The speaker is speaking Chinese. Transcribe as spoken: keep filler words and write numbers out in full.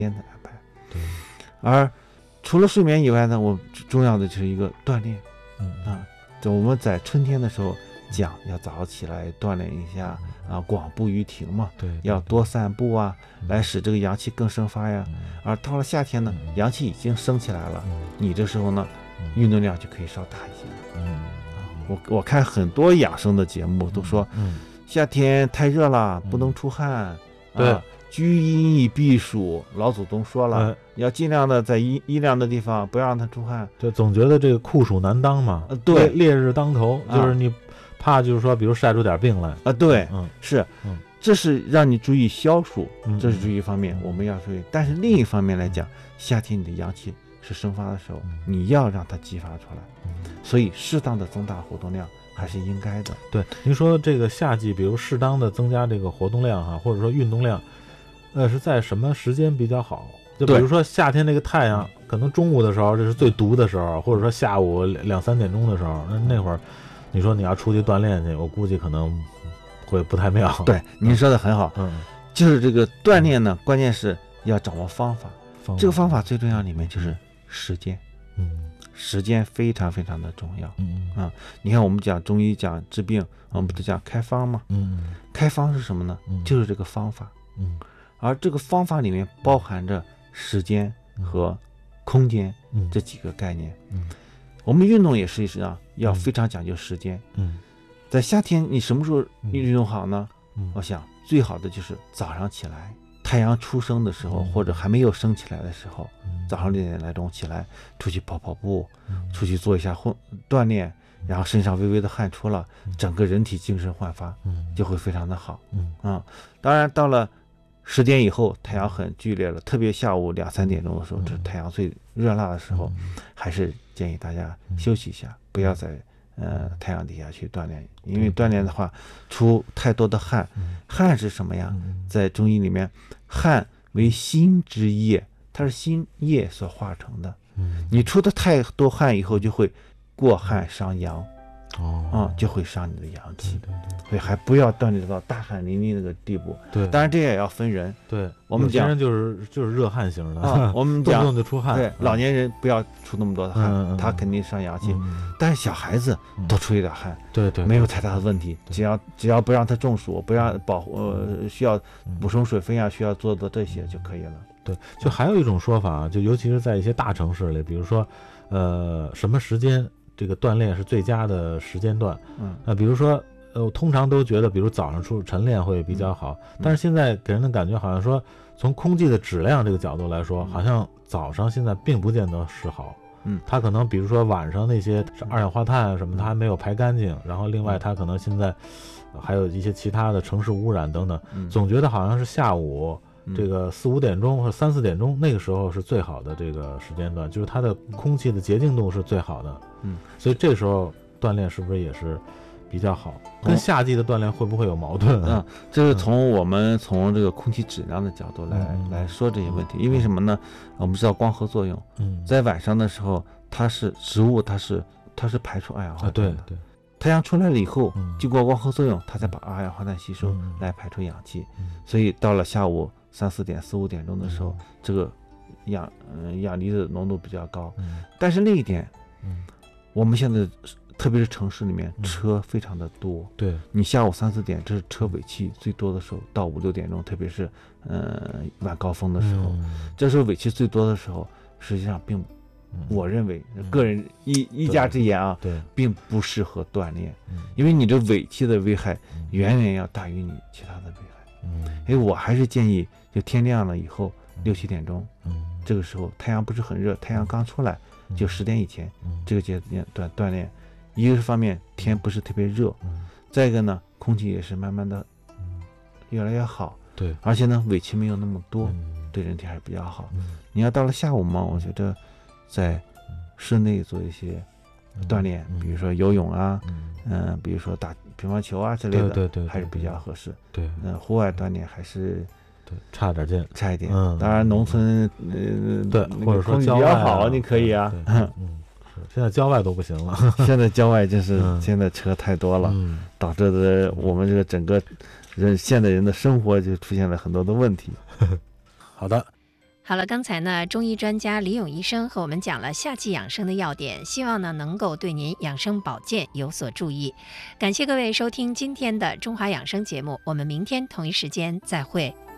间的安排。对，而除了睡眠以外呢，我重要的就是一个锻炼。嗯啊，就我们在春天的时候讲要早起来锻炼一下啊，广步于庭嘛，对，要多散步啊，来使这个阳气更生发呀。而到了夏天呢，阳气已经升起来了，你这时候呢，运动量就可以稍大一些了。嗯，我我看很多养生的节目都说，嗯，夏天太热了，不能出汗，对。啊，居阴以避暑，老祖宗说了，呃、要尽量的在阴阴凉的地方，不要让它出汗。 就总觉得这个酷暑难当嘛， 呃、对， 烈日当头，啊，就是你怕就是说，比如晒出点病来啊。对，嗯，是，嗯，这是让你注意消暑，这是注意一方面，嗯，我们要注意。但是另一方面来讲，夏天你的阳气是生发的时候，你要让它激发出来，嗯，所以适当的增大活动量还是应该的。 对，您说这个夏季，比如适当的增加这个活动量哈，或者说运动量。呃，是在什么时间比较好？就比如说夏天那个太阳，可能中午的时候这是最毒的时候，或者说下午两三点钟的时候，那那会儿，你说你要出去锻炼去，我估计可能会不太妙。 对，您说的很好，嗯，就是这个锻炼呢，关键是要掌握方法。方法这个方法最重要里面就是时间，嗯，时间非常非常的重要。嗯啊，你看我们讲中医讲治病，我们不是讲开方吗？嗯，开方是什么呢？就是这个方法。嗯。而这个方法里面包含着时间和空间这几个概念。嗯，我们运动也是一样，要非常讲究时间。嗯，在夏天你什么时候运动好呢？嗯，我想最好的就是早上起来，太阳初升的时候，或者还没有升起来的时候，早上六点来钟起来，出去跑跑步，出去做一下锻炼，然后身上微微的汗出了，整个人体精神焕发，就会非常的好。嗯啊，当然到了十点以后，太阳很剧烈了，特别下午两三点钟的时候，这是太阳最热辣的时候，还是建议大家休息一下，不要在呃太阳底下去锻炼，因为锻炼的话出太多的汗。汗是什么呀？在中医里面，汗为心之液，它是心液所化成的。你出的太多汗以后，就会过汗伤阳。哦，啊、嗯，就会伤你的阳气，对对对，所以还不要锻炼到大汗淋漓那个地步。对，当然这也要分人。 对， 我们讲人就是就是热汗型的啊，我们讲动不动就出汗。 对，老年人不要出那么多的汗，嗯、他肯定伤阳气。嗯、但是小孩子多出一点汗， 对对， 没有太大的问题。只要只要不让他中暑，不让保护呃需要补充水分啊，需要做的这些就可以了。 对，就还有一种说法，就尤其是在一些大城市里，比如说，呃，什么时间？这个锻炼是最佳的时间段，嗯，那比如说，呃，我通常都觉得，比如早上出晨练会比较好，嗯、但是现在给人的感觉好像说，从空气的质量这个角度来说，好像早上现在并不见得是好，嗯，它可能比如说晚上那些二氧化碳什么，它还没有排干净，然后另外它可能现在还有一些其他的城市污染等等，嗯、总觉得好像是下午。这个四五点钟或者三四点钟，那个时候是最好的这个时间段，就是它的空气的洁净度是最好的。嗯，所以这时候锻炼是不是也是比较好？跟夏季的锻炼会不会有矛盾啊？ 嗯，这是从我们从这个空气质量的角度来、嗯、来说这些问题。因为什么呢？我们知道光合作用，嗯，在晚上的时候，它是植物，它是它是排出二氧化碳的。 啊、对对。 太阳出来了以后，经过光合作用，它再把二氧化碳吸收、嗯、来排出氧气。嗯、所以到了下午三四点、四五点钟的时候，嗯、这个氧嗯氧离子浓度比较高。嗯、但是另一点，嗯，我们现在特别是城市里面、嗯、车非常的多。对，你下午三四点，这是车尾气最多的时候，到五六点钟，特别是呃晚高峰的时候，嗯、这时候尾气最多的时候，实际上并。我认为个人一一家之言啊，对，并不适合锻炼，因为你这尾气的危害远远要大于你其他的危害。嗯，因为我还是建议，就天亮了以后六七点钟，嗯，这个时候太阳不是很热，太阳刚出来，就十点以前，这个阶段锻锻炼，一个是方面天不是特别热，再一个呢，空气也是慢慢的越来越好，对，而且呢尾气没有那么多，对人体还是比较好。你要到了下午嘛，我觉得。在室内做一些锻炼，嗯、比如说游泳啊，嗯、呃，比如说打乒乓球啊之类的，对对 对, 对，还是比较合适。对，嗯、呃，户外锻炼还是对差点劲， 差一点。嗯，当然农村呃对，或者说郊外、 比较好，你可以啊。 嗯，现在郊外都不行了。 现在郊外就是、嗯、现在车太多了，嗯、导致的我们这个整个人现代人的生活就出现了很多的问题。 好的。 好了，刚才呢，中医专家李勇医生和我们讲了夏季养生的要点，希望呢能够对您养生保健有所注意。感谢各位收听今天的中华养生节目，我们明天同一时间再会。